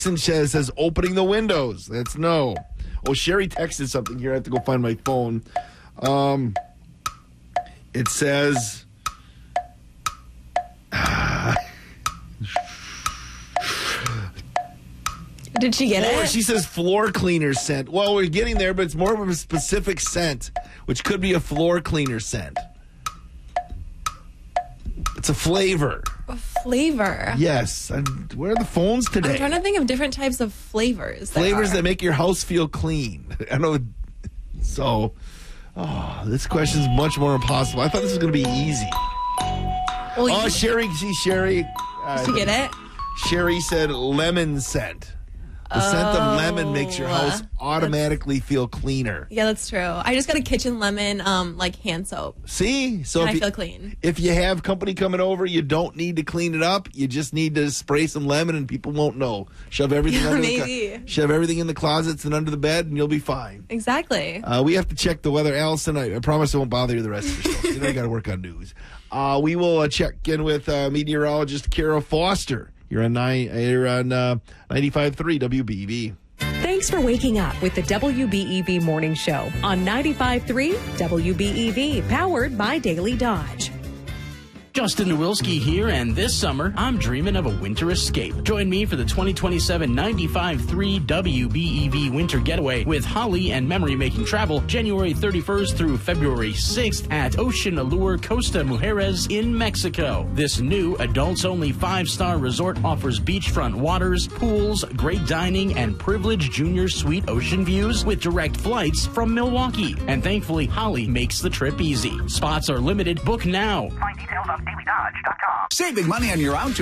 says opening the windows. That's no. Oh, Sherry texted something here. I have to go find my phone. It says... Did she get it? She says floor cleaner scent. Well, we're getting there, but it's more of a specific scent, which could be a floor cleaner scent. It's a flavor. A flavor? Yes. Where are the phones today? I'm trying to think of different types of flavors. Flavors that make your house feel clean. I know. So, this question's much more impossible. I thought this was going to be easy. Well, Sherry. Sherry. Did she get it? Sherry said lemon scent. The scent of lemon makes your house automatically feel cleaner. Yeah, that's true. I just got a kitchen lemon, hand soap. See? So I feel clean. If you have company coming over, you don't need to clean it up. You just need to spray some lemon and people won't know. Shove everything shove everything in the closets and under the bed and you'll be fine. Exactly. We have to check the weather. Allison, I promise I won't bother you the rest of your show. You know you got to work on news. We will check in with meteorologist Kara Foster. You're on 95.3 WBEV. Thanks for waking up with the WBEV Morning Show on 95.3 WBEV, powered by Daily Dodge. Justin Nowilski here, and this summer, I'm dreaming of a winter escape. Join me for the 2027 95.3 WBEV Winter Getaway with Holly and Memory Making Travel, January 31st through February 6th at Ocean Allure Costa Mujeres in Mexico. This new adults-only 5-star resort offers beachfront waters, pools, great dining, and privileged junior suite ocean views with direct flights from Milwaukee. And thankfully, Holly makes the trip easy. Spots are limited. Book now. Find details on dailydodge.com. Saving money on your outdoor